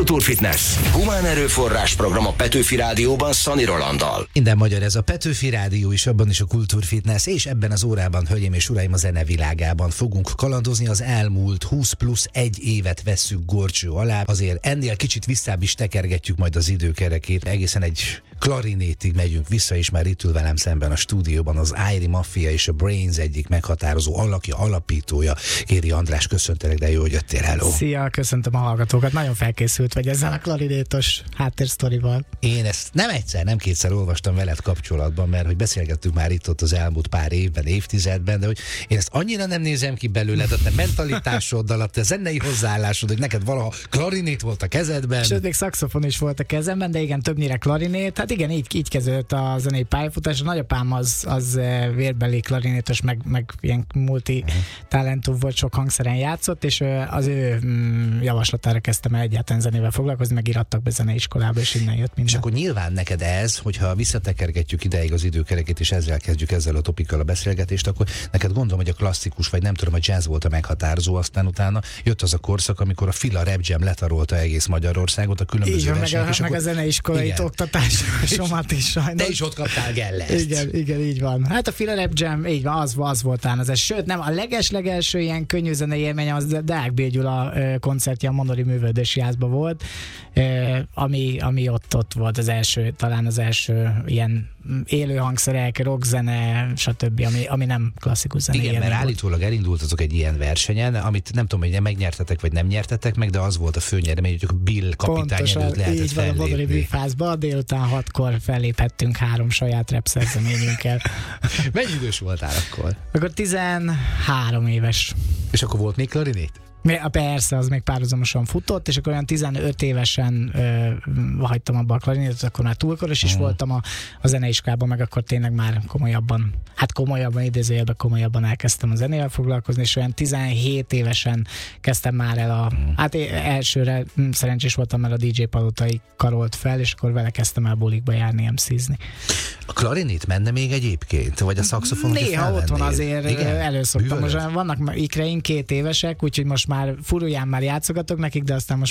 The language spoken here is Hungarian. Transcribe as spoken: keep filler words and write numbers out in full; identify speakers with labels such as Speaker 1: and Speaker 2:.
Speaker 1: Kultúrfitness. Humán erőforrás program a Petőfi Rádióban Szani Rolanddal.
Speaker 2: Minden magyar, ez a Petőfi Rádió is, abban is a Kultúrfitness, és ebben az órában, hölgyeim és uraim, a zene világában fogunk kalandozni. Az elmúlt húsz plusz egy évet vesszük górcső alá. Azért ennél kicsit visszább is tekergetjük majd az időkerekét. Egészen egy klarinétig megyünk vissza, és már itt ül velem szemben a stúdióban az Airy Mafia és a Brains egyik meghatározó alakja, alapítója. Kéri András, köszöntelek, de jó, hogy jöttél, hello.
Speaker 3: Szia, köszöntöm a hallgatókat. Nagyon felkészült vagy ezzel a klarinétos háttérsztorival.
Speaker 2: Én ezt nem egyszer, nem kétszer olvastam veled kapcsolatban, mert hogy beszélgettünk már itt ott az elmúlt pár évben, évtizedben, de hogy én ezt annyira nem nézem ki belőled, a te mentalitásoddal, a te zenei hozzáállásod, hogy neked valaha klarinét volt a kezedben.
Speaker 3: Sőt, még szaxofon is volt a kezemben, de igen, többnyire klarinét. Hát igen, így, így kezdődött a zenei pályafutás. A nagyapám az, az vérbeli klarinétos, meg, meg ilyen multi-talentum volt, sok hangszeren játszott, és az ő mm, javaslatára kezdtem el egyáltalán zenével foglalkozni, meg irattak be zeneiskolába, és innen jött minden.
Speaker 2: És akkor nyilván neked ez, hogyha visszatekergetjük ideig az időkerekét, és ezzel kezdjük, ezzel a topikkal a beszélgetést, akkor neked gondolom, hogy a klasszikus, vagy nem tudom, a jazz volt a meghatározó, aztán utána jött az a korszak, amikor a Fila Rap Jam letarolta egész Magyarországot, a különböző
Speaker 3: így,
Speaker 2: versenyek.
Speaker 3: Meg a, meg
Speaker 2: akkor...
Speaker 3: a zeneiskolai oktatásomat is sajnos.
Speaker 2: Te is ott kaptál Gellert.
Speaker 3: Igen, igen, így van. Hát a Fila Rap Jam, így van, az, az voltán az ez. Sőt, nem, a leges-legelső ilyen könnyű zenei élmény az Deák B. Gyula koncertje a Manori Művődési Házban volt, ami, ami ott, ott volt az első, talán az első ilyen élő hangszerek, rockzene, stb., ami, ami nem klasszikus zene.
Speaker 2: Igen, mert állítólag elindultatok egy ilyen versenyen, amit nem tudom, hogy megnyertetek, vagy nem nyertetek meg, de az volt a főnyeremény, hogy a Bill kapitány
Speaker 3: pontosan,
Speaker 2: előtt lehetett
Speaker 3: így van, a Manori Műfázba, délután hatkor felléphettünk három saját rap szerzeményünkkel.
Speaker 2: Mennyi idős voltál akkor?
Speaker 3: Akkor tizenhárom éves.
Speaker 2: És akkor volt még klarinét?
Speaker 3: Persze, az még párhuzamosan futott, és akkor olyan tizenöt évesen ö, hagytam abba a klarinétot, akkor már túlkoros is uh. voltam a, a zeneiskolában, meg akkor tényleg már komolyabban, hát komolyabban, idézőjelben komolyabban elkezdtem a zenével foglalkozni, és olyan tizenhét évesen kezdtem már el a, uh. hát elsőre szerencsés voltam, mert a dé dzsé Palotai karolt fel, és akkor vele kezdtem el bulikba járni, em cé-zni.
Speaker 2: A klarinét menne még egyébként? Vagy a szaxofon?
Speaker 3: Néha otthon azért igen? Előszoktam.
Speaker 2: Műveled?
Speaker 3: Most vannak ikreim, két évesek, úgyhogy most már furulján már játszogatok nekik, de aztán most